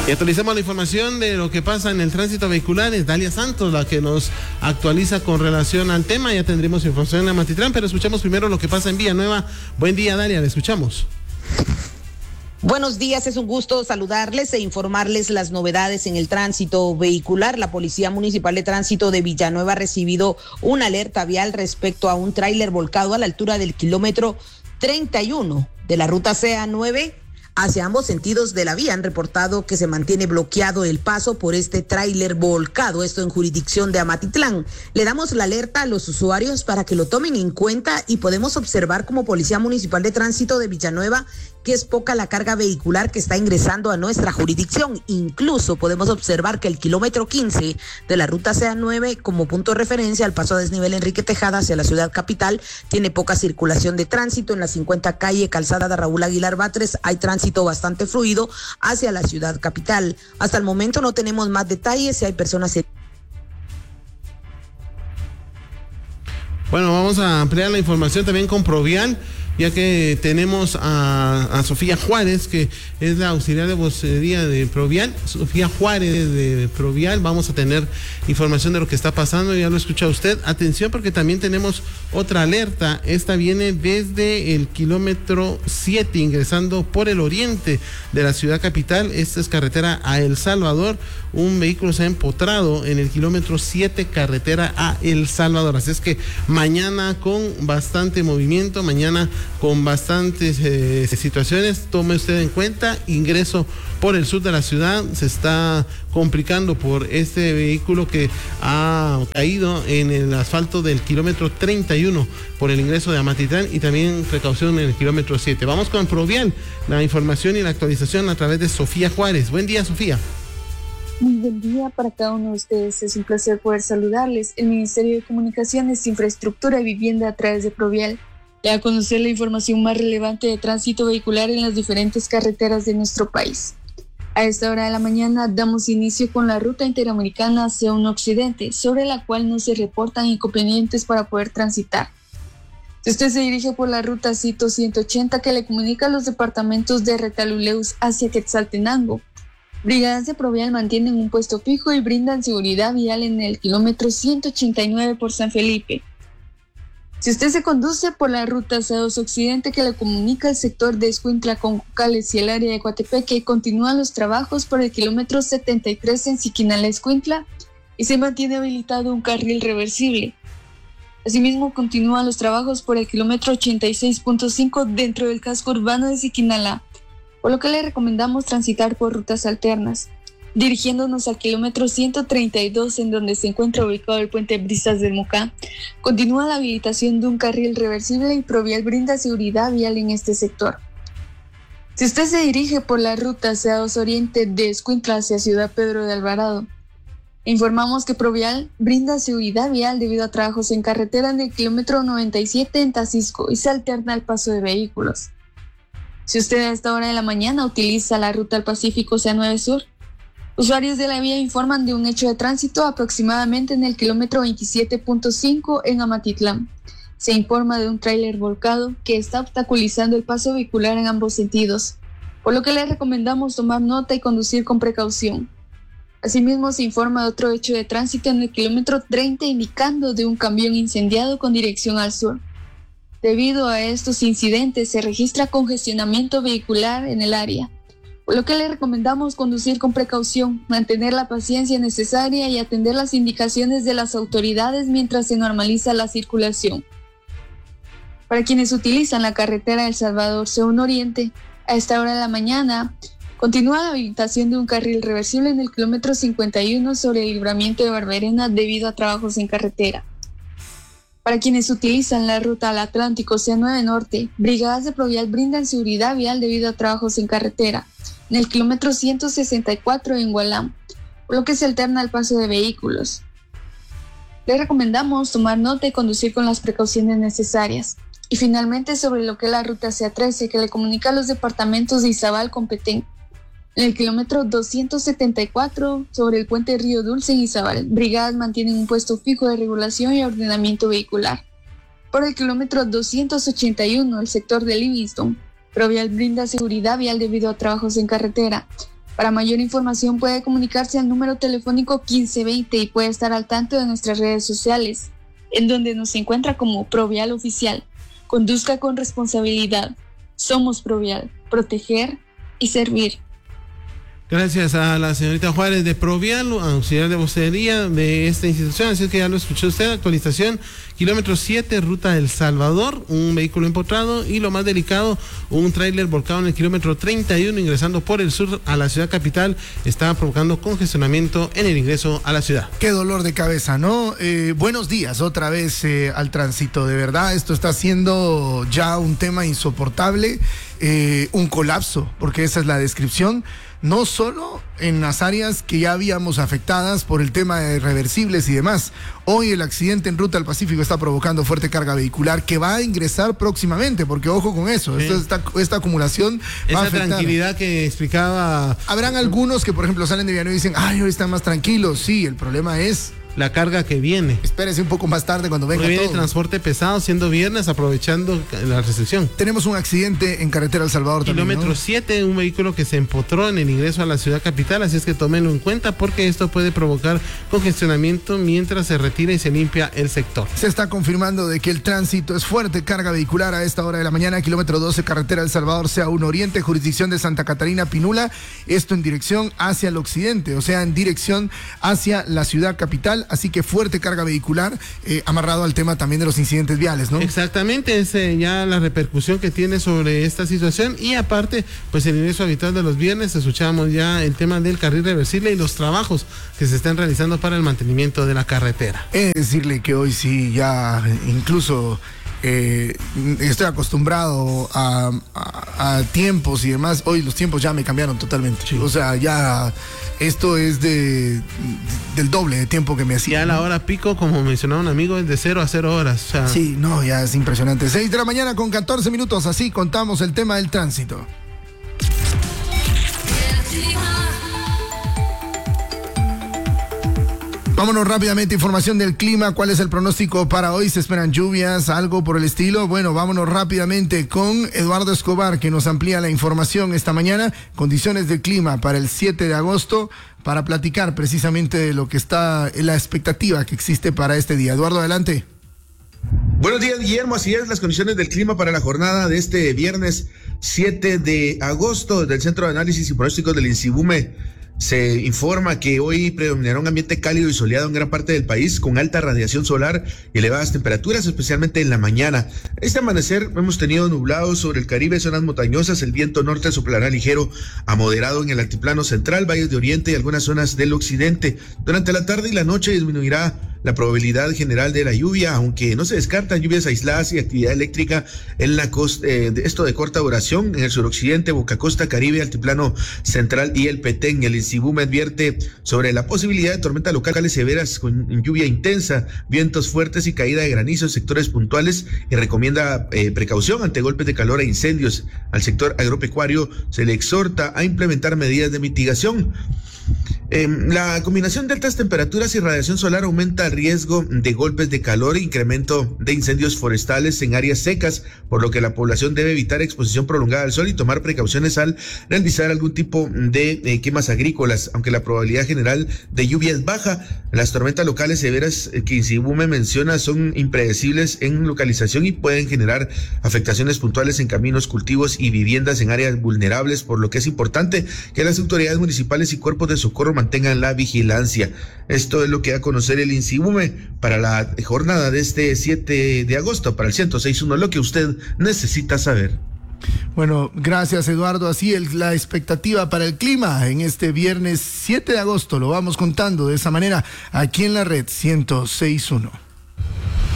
Y actualizamos la información de lo que pasa en el tránsito vehicular. Es Dalia Santos la que nos actualiza con relación al tema. Ya tendremos información en Amatitlán, pero escuchamos primero lo que pasa en Villanueva. Buen día, Dalia, le escuchamos. Buenos días, es un gusto saludarles e informarles las novedades en el tránsito vehicular. La Policía Municipal de Tránsito de Villanueva ha recibido una alerta vial respecto a un tráiler volcado a la altura del kilómetro 31 de la ruta CA9 hacia ambos sentidos de la vía. Han reportado que se mantiene bloqueado el paso por este tráiler volcado, esto en jurisdicción de Amatitlán. Le damos la alerta a los usuarios para que lo tomen en cuenta y podemos observar como Policía Municipal de Tránsito de Villanueva que es poca la carga vehicular que está ingresando a nuestra jurisdicción. Incluso podemos observar que el kilómetro 15 de la ruta CA9 como punto de referencia al paso a desnivel Enrique Tejada hacia la ciudad capital tiene poca circulación de tránsito. En la 50 calle Calzada de Raúl Aguilar Batres hay tránsito bastante fluido hacia la ciudad capital. Hasta el momento no tenemos más detalles si hay personas. Bueno, vamos a ampliar la información también con Provial, ya que tenemos a Sofía Juárez, que es la auxiliar de vocería de Provial. Sofía Juárez de Provial, vamos a tener información de lo que está pasando, ya lo escucha usted. Atención, porque también tenemos otra alerta. Esta viene desde el kilómetro 7, ingresando por el oriente de la ciudad capital. Esta es carretera a El Salvador. Un vehículo se ha empotrado en el kilómetro 7, carretera a El Salvador. Así es que mañana con bastante movimiento, mañana con bastantes situaciones, tome usted en cuenta. Ingreso por el sur de la ciudad se está complicando por este vehículo que ha caído en el asfalto del kilómetro 31 por el ingreso de Amatitlán, y también precaución en el kilómetro 7. Vamos con Provial, la información y la actualización a través de Sofía Juárez. Buen día, Sofía. Muy buen día para cada uno de ustedes, es un placer poder saludarles. El Ministerio de Comunicaciones, Infraestructura y Vivienda a través de Provial da a conocer la información más relevante de tránsito vehicular en las diferentes carreteras de nuestro país. A esta hora de la mañana damos inicio con la ruta interamericana C1 Occidente, sobre la cual no se reportan inconvenientes para poder transitar. Si usted se dirige por la ruta Cito 180 que le comunica a los departamentos de Retaluleus hacia Quetzaltenango, brigadas de Provial mantienen un puesto fijo y brindan seguridad vial en el kilómetro 189 por San Felipe. Si usted se conduce por la ruta C2 Occidente que le comunica el sector de Escuintla con Cocales y el área de Coatepeque, continúan los trabajos por el kilómetro 73 en Siquinala Escuintla y se mantiene habilitado un carril reversible. Asimismo, continúan los trabajos por el kilómetro 86.5 dentro del casco urbano de Siquinala, por lo que le recomendamos transitar por rutas alternas, dirigiéndonos al kilómetro 132 en donde se encuentra ubicado el puente Brisas del Mocá. Continúa la habilitación de un carril reversible y Provial brinda seguridad vial en este sector. Si usted se dirige por la ruta CA2 Oriente de Escuintla hacia Ciudad Pedro de Alvarado, informamos que Provial brinda seguridad vial debido a trabajos en carretera en el kilómetro 97 en Tacisco y se alterna el paso de vehículos. Si usted a esta hora de la mañana utiliza la ruta al Pacífico CA9 Sur, usuarios de la vía informan de un hecho de tránsito aproximadamente en el kilómetro 27.5 en Amatitlán. Se informa de un tráiler volcado que está obstaculizando el paso vehicular en ambos sentidos, por lo que les recomendamos tomar nota y conducir con precaución. Asimismo, se informa de otro hecho de tránsito en el kilómetro 30 indicando de un camión incendiado con dirección al sur. Debido a estos incidentes se registra congestionamiento vehicular en el área, por lo que le recomendamos conducir con precaución, mantener la paciencia necesaria y atender las indicaciones de las autoridades mientras se normaliza la circulación. Para quienes utilizan la carretera El Salvador C1 Oriente, a esta hora de la mañana, continúa la habilitación de un carril reversible en el kilómetro 51 sobre el libramiento de Barberena debido a trabajos en carretera. Para quienes utilizan la ruta al Atlántico C9 Norte, brigadas de Provial brindan seguridad vial debido a trabajos en carretera en el kilómetro 164 en Gualám, por lo que se alterna el paso de vehículos. Les recomendamos tomar nota y conducir con las precauciones necesarias. Y finalmente, sobre lo que es la ruta CA13 que le comunica a los departamentos de Izabal con Petén, en el kilómetro 274 sobre el puente Río Dulce en Izabal, brigadas mantienen un puesto fijo de regulación y ordenamiento vehicular. Por el kilómetro 281, el sector de Livingston, Provial brinda seguridad vial debido a trabajos en carretera Para mayor información puede comunicarse al número telefónico 1520 y puede estar al tanto de nuestras redes sociales, en donde nos encuentra como Provial Oficial. Conduzca con responsabilidad. Somos Provial, proteger y servir. Gracias a la señorita Juárez de Provial, auxiliar de vocería de esta institución. Así es que ya lo escuchó usted. Actualización, kilómetro 7, ruta El Salvador, un vehículo empotrado y lo más delicado, un tráiler volcado en el kilómetro 31 ingresando por el sur a la ciudad capital. Está provocando congestionamiento en el ingreso a la ciudad. Qué dolor de cabeza, ¿no? Buenos días otra vez al tránsito. De verdad, esto está siendo ya un tema insoportable, un colapso, porque esa es la descripción. No solo en las áreas que ya habíamos afectadas por el tema de reversibles y demás. Hoy el accidente en ruta al Pacífico está provocando fuerte carga vehicular que va a ingresar próximamente, porque ojo con eso, sí. Esta acumulación va a afectar. Esa tranquilidad que explicaba. Habrán algunos que, por ejemplo, salen de Villanueva y dicen, ay, hoy están más tranquilos. Sí, el problema es la carga que viene. Espérese un poco más tarde cuando venga viene todo. Transporte pesado siendo viernes, aprovechando la recepción. Tenemos un accidente en carretera El Salvador también, kilómetro 7, un vehículo que se empotró en el ingreso a la ciudad capital, así es que tómenlo en cuenta porque esto puede provocar congestionamiento mientras se retira y se limpia el sector. Se está confirmando de que el tránsito es fuerte, carga vehicular a esta hora de la mañana, kilómetro 12, carretera El Salvador, CA1 Oriente, jurisdicción de Santa Catarina, Pinula, esto en dirección hacia el occidente, o sea, en dirección hacia la ciudad capital. Así que fuerte carga vehicular, amarrado al tema también de los incidentes viales, ¿no? Exactamente, es ya la repercusión que tiene sobre esta situación y aparte, pues el ingreso habitual de los viernes, escuchamos ya el tema del carril reversible y los trabajos que se están realizando para el mantenimiento de la carretera. Es decirle que hoy sí, ya incluso estoy acostumbrado a tiempos y demás. Hoy los tiempos ya me cambiaron totalmente. Sí. O sea, ya esto es del doble de tiempo que me hacía. Ya la hora pico, como mencionaba un amigo, es de 0 a 0 horas. O sea. Sí, no, ya es impresionante. 6 de la mañana con 14 minutos, así contamos el tema del tránsito. Vámonos rápidamente, información del clima. ¿Cuál es el pronóstico para hoy? ¿Se esperan lluvias, algo por el estilo? Bueno, vámonos rápidamente con Eduardo Escobar, que nos amplía la información esta mañana. Condiciones del clima para el 7 de agosto, para platicar precisamente de lo que está, la expectativa que existe para este día. Eduardo, adelante. Buenos días, Guillermo. Así es, las condiciones del clima para la jornada de este viernes 7 de agosto del Centro de Análisis y Pronósticos del INSIBUME. Se informa que hoy predominará un ambiente cálido y soleado en gran parte del país, con alta radiación solar y elevadas temperaturas, especialmente en la mañana. Este amanecer hemos tenido nublados sobre el Caribe, zonas montañosas, el viento norte soplará ligero a moderado en el altiplano central, valles de oriente y algunas zonas del occidente. Durante la tarde y la noche disminuirá la probabilidad general de la lluvia, aunque no se descartan lluvias aisladas y actividad eléctrica en la costa, esto de corta duración en el suroccidente, Boca Costa, Caribe, altiplano central y el Petén. El INSIBUME advierte sobre la posibilidad de tormentas locales severas con lluvia intensa, vientos fuertes y caída de granizo en sectores puntuales, y recomienda precaución ante golpes de calor e incendios. Al sector agropecuario se le exhorta a implementar medidas de mitigación. La combinación de altas temperaturas y radiación solar aumenta el riesgo de golpes de calor e incremento de incendios forestales en áreas secas, por lo que la población debe evitar exposición prolongada al sol y tomar precauciones al realizar algún tipo de quemas agrícolas. Aunque la probabilidad general de lluvia es baja, las tormentas locales severas que INSIBUME menciona son impredecibles en localización y pueden generar afectaciones puntuales en caminos, cultivos y viviendas en áreas vulnerables, por lo que es importante que las autoridades municipales y cuerpos de socorro mantengan la vigilancia. Esto es lo que da a conocer el INSIBUME para la jornada de este 7 de agosto, para el 106.1, lo que usted necesita saber. Bueno, gracias, Eduardo. Así es la expectativa para el clima en este viernes 7 de agosto. Lo vamos contando de esa manera aquí en la red 106.1.